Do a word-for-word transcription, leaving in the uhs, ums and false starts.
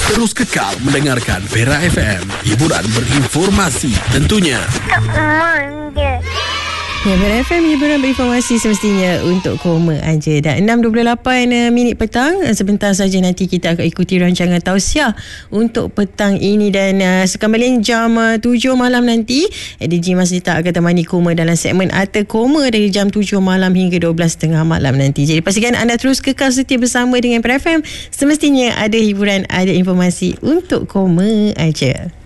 Terus kekal mendengarkan Pera F M. Hiburan berinformasi tentunya. Tak manja. Ya, Pera F M hiburan berinformasi semestinya untuk koma anja. Dan enam dua puluh lapan uh, minit petang, uh, sebentar saja nanti kita akan ikuti rancangan tausiah untuk petang ini. Dan uh, sekembalian jam uh, tujuh malam nanti, D J Mas Dita akan temani koma dalam segmen Arta Koma dari jam tujuh malam hingga dua belas tiga puluh malam nanti. Jadi pastikan anda terus kekal setia bersama dengan Pera F M. Semestinya ada hiburan, ada informasi untuk koma aja.